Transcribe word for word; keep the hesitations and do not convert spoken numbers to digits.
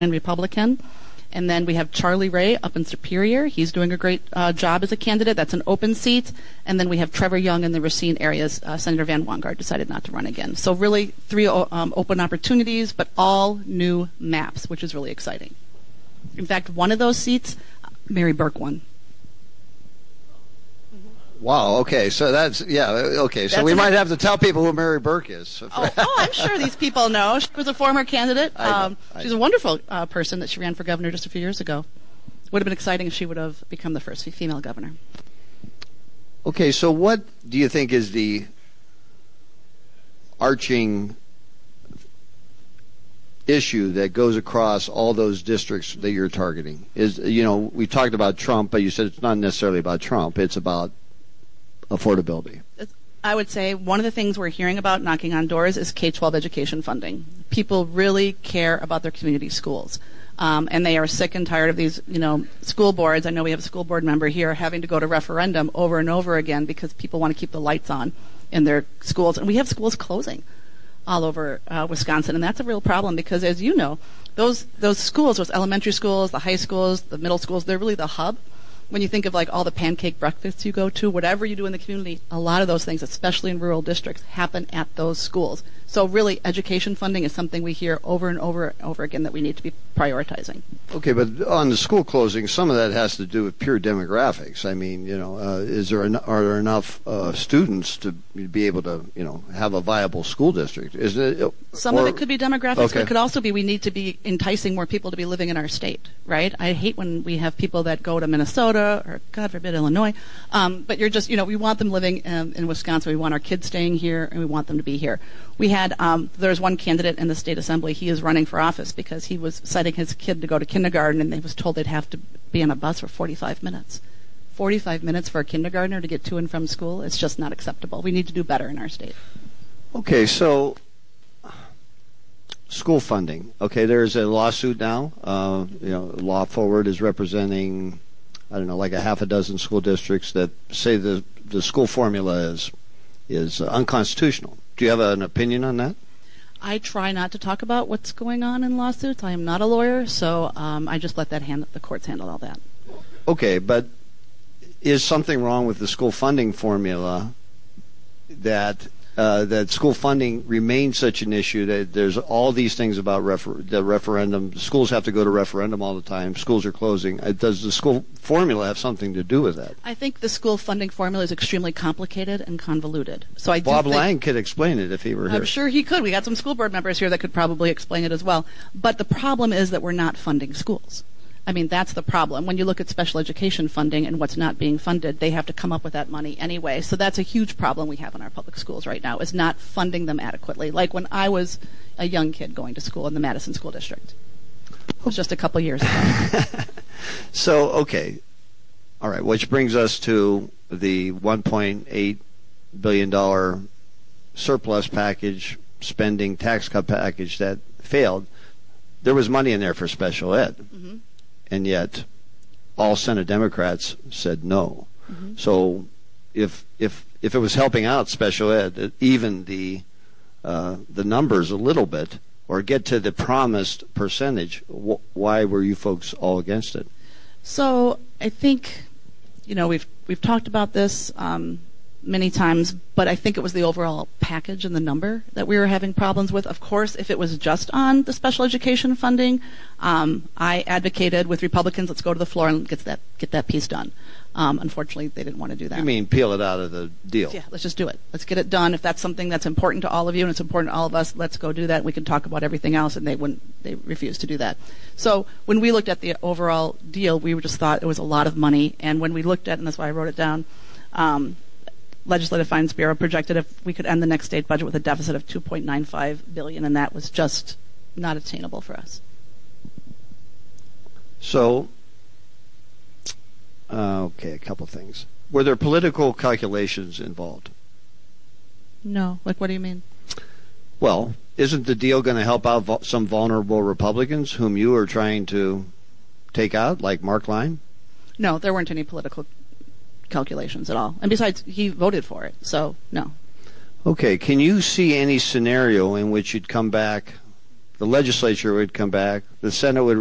Republican. And then we have Charlie Ray up in Superior. He's doing a great uh, job as a candidate. That's an open seat. And then we have Trevor Young in the Racine areas. Uh, Senator Van Wangard decided not to run again. So really three um, open opportunities, but all new maps, which is really exciting. In fact, one of those seats, Mary Burke won. Wow, okay, so that's, yeah, okay, so That's we an- might have to tell people who Mary Burke is. Oh, oh, I'm sure these people know. She was a former candidate. I know, Um, I she's know. a wonderful uh, person that she ran for governor just a few years ago. Would have been exciting if she would have become the first female governor. Okay, so what do you think is the arching issue that goes across all those districts that you're targeting? Is, you know, we talked about Trump, but you said it's not necessarily about Trump, it's about affordability. I would say one of the things we're hearing about knocking on doors is K twelve education funding. People really care about their community schools. Um, and they are sick and tired of these, you know, school boards. I know we have a school board member here having to go to referendum over and over again because people want to keep the lights on in their schools. And we have schools closing all over uh, Wisconsin, and that's a real problem because, as you know, those those schools, those elementary schools, the high schools, the middle schools, they're really the hub. When you think of like all the pancake breakfasts you go to, whatever you do in the community, a lot of those things, especially in rural districts, happen at those schools. So really, education funding is something we hear over and over and over again that we need to be prioritizing. Okay, but on the school closing, some of that has to do with pure demographics. I mean, you know, uh, is there en- are there enough uh, students to be able to, you know, have a viable school district? Is it? Some or, of it could be demographics, okay. but it could also be we need to be enticing more people to be living in our state, right? I hate when we have people that go to Minnesota or, God forbid, Illinois. Um, but you're just, you know, we want them living um, in Wisconsin. We want our kids staying here, and we want them to be here. We had, um, there's one candidate in the state assembly. He is running for office because he was sending his kid to go to kindergarten, and they was told they'd have to be on a bus for forty-five minutes. forty-five minutes for a kindergartner to get to and from school. It's just not acceptable. We need to do better in our state. Okay, so school funding. Okay, there's a lawsuit now. Uh, you know, Law Forward is representing, I don't know, like a half a dozen school districts that say the the school formula is is unconstitutional. Do you have an opinion on that? I try not to talk about what's going on in lawsuits. I am not a lawyer, so um, I just let that hand, the courts handle all that. Okay, but is something wrong with the school funding formula that uh, that school funding remains such an issue that there's all these things about refer- the referendum? Schools have to go to referendum all the time. Schools are closing. Uh, does the school formula have something to do with that? I think the school funding formula is extremely complicated and convoluted. So I do Bob think, Lang could explain it if he were here. I'm sure he could. We got some school board members here that could probably explain it as well. But the problem is that we're not funding schools. I mean, that's the problem. When you look at special education funding and what's not being funded, they have to come up with that money anyway. So that's a huge problem we have in our public schools right now, is not funding them adequately. Like when I was a young kid going to school in the Madison School District. It was just a couple years ago. So, okay. All right, which brings us to the one point eight billion dollars surplus package, spending tax cut package that failed. There was money in there for special ed. Mm-hmm. And yet, all Senate Democrats said no. Mm-hmm. So, if if if it was helping out special ed, even the uh, the numbers a little bit, or get to the promised percentage, wh- why were you folks all against it? So I think, you know, we've we've talked about this um, many times, but I think it was the overall package and the number that we were having problems with. Of course, if it was just on the special education funding, um, I advocated with Republicans, let's go to the floor and get that get that piece done. Um, unfortunately, they didn't want to do that. You mean peel it out of the deal? Yeah, let's just do it. Let's get it done. If that's something that's important to all of you and it's important to all of us, let's go do that. We can talk about everything else, and they wouldn't. They refused to do that. So when we looked at the overall deal, we just thought it was a lot of money. And when we looked at, and that's why I wrote it down, um, Legislative Finance Bureau projected if we could end the next state budget with a deficit of two point nine five billion dollars, and that was just not attainable for us. So, uh, okay, a couple things. Were there political calculations involved? No. Like, what do you mean? Well, isn't the deal going to help out vo- some vulnerable Republicans whom you are trying to take out, like Mark Line? No, there weren't any political calculations at all. And besides, he voted for it, so no. Okay, can you see any scenario in which you'd come back the legislature would come back, the Senate would